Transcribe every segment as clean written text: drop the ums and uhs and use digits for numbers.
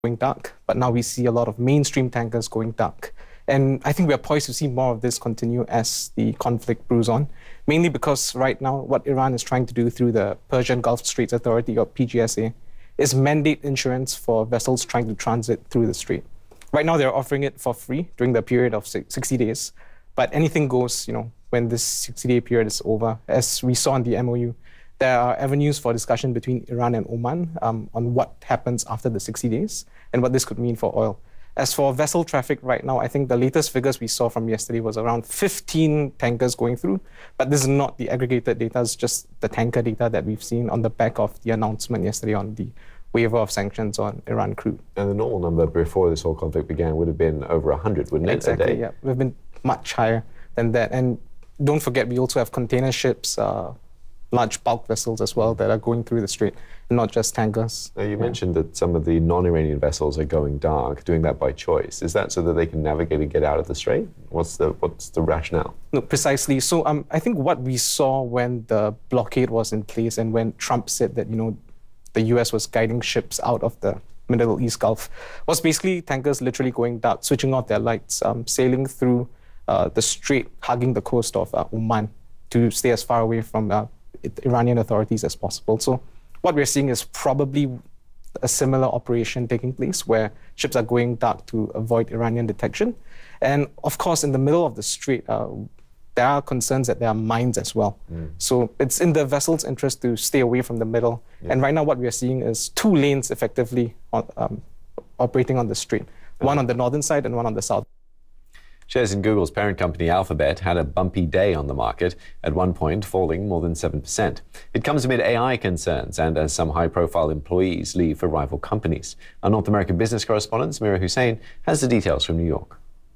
going dark, but now we see a lot of mainstream tankers going dark. And I think we are poised to see more of this continue as the conflict brews on, mainly because right now what Iran is trying to do through the Persian Gulf Straits Authority, or PGSA, is mandate insurance for vessels trying to transit through the strait. Right now they're offering it for free during the period of 60 days, but anything goes, when this 60-day period is over. As we saw in the MOU, there are avenues for discussion between Iran and Oman on what happens after the 60 days and what this could mean for oil. As for vessel traffic right now, I think the latest figures we saw from yesterday was around 15 tankers going through, but this is not the aggregated data, it's just the tanker data that we've seen on the back of the announcement yesterday on the waiver of sanctions on Iran crude. And the normal number before this whole conflict began would have been over 100, wouldn't it? Exactly, yeah. We've been much higher than that. And don't forget, we also have container ships, large bulk vessels as well that are going through the strait, and not just tankers. Now, you mentioned that some of the non-Iranian vessels are going dark, doing that by choice. Is that so that they can navigate and get out of the strait? What's the rationale? No, precisely. So I think what we saw when the blockade was in place and when Trump said that, the US was guiding ships out of the Middle East Gulf, was basically tankers literally going dark, switching off their lights, sailing through the strait, hugging the coast of Oman to stay as far away from Iranian authorities as possible. So what we're seeing is probably a similar operation taking place where ships are going dark to avoid Iranian detection. And of course, in the middle of the strait, there are concerns that there are mines as well. So it's in the vessel's interest to stay away from the middle. Yeah. And right now what we are seeing is two lanes effectively operating on the strait, one on the northern side and one on the south. Shares in Google's parent company Alphabet had a bumpy day on the market, at one point falling more than 7%. It comes amid AI concerns and as some high-profile employees leave for rival companies. Our North American business correspondent, Samira Hussain, has the details from New York.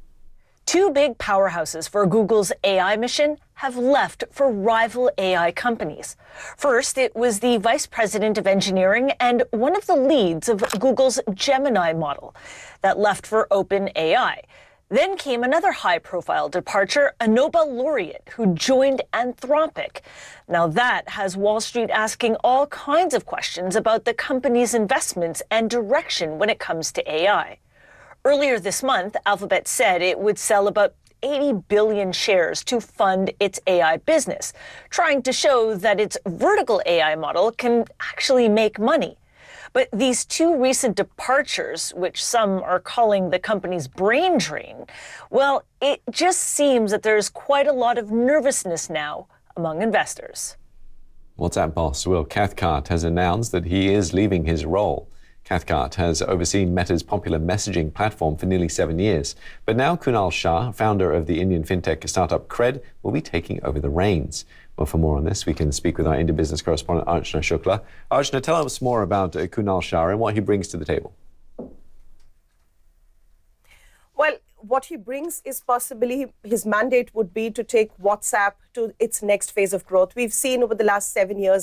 Two big powerhouses for Google's AI mission have left for rival AI companies. First, it was the vice president of engineering and one of the leads of Google's Gemini model that left for OpenAI. Then came another high-profile departure, a Nobel laureate who joined Anthropic. Now that has Wall Street asking all kinds of questions about the company's investments and direction when it comes to AI. Earlier this month, Alphabet said it would sell about 80 billion shares to fund its AI business, trying to show that its vertical AI model can actually make money. But these two recent departures, which some are calling the company's brain drain, well, it just seems that there's quite a lot of nervousness now among investors. WhatsApp boss Will Cathcart has announced that he is leaving his role. Cathcart has overseen Meta's popular messaging platform for nearly 7 years. But now Kunal Shah, founder of the Indian fintech startup Cred, will be taking over the reins. Well, for more on this, we can speak with our India business correspondent, Archana Shukla. Archana, tell us more about Kunal Shah and what he brings to the table. Well, what he brings is possibly his mandate would be to take WhatsApp to its next phase of growth. We've seen over the last 7 years